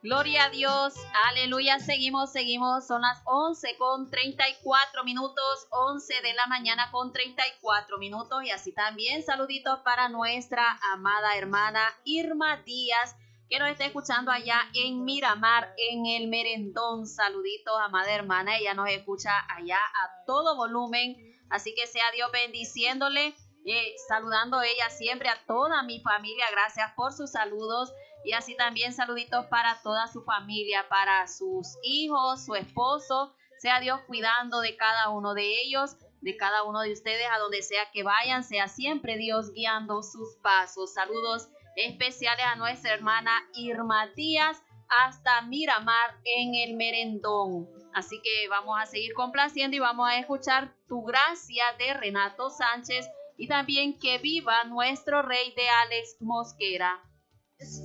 Gloria a Dios, aleluya, seguimos, son las 11:34, 11 de la mañana con 34 minutos, y así también saluditos para nuestra amada hermana Irma Díaz, que nos está escuchando allá en Miramar, en el Merendón. Saluditos, amada hermana, ella nos escucha allá a todo volumen, así que sea Dios bendiciéndole, saludando ella siempre a toda mi familia, gracias por sus saludos. Y así también saluditos para toda su familia, para sus hijos, su esposo. Sea Dios cuidando de cada uno de ellos, de cada uno de ustedes, a donde sea que vayan. Sea siempre Dios guiando sus pasos. Saludos especiales a nuestra hermana Irma Díaz hasta Miramar en el Merendón. Así que vamos a seguir complaciendo y vamos a escuchar Tu Gracia de Renato Sánchez y también Que Viva Nuestro Rey de Alex Mosquera.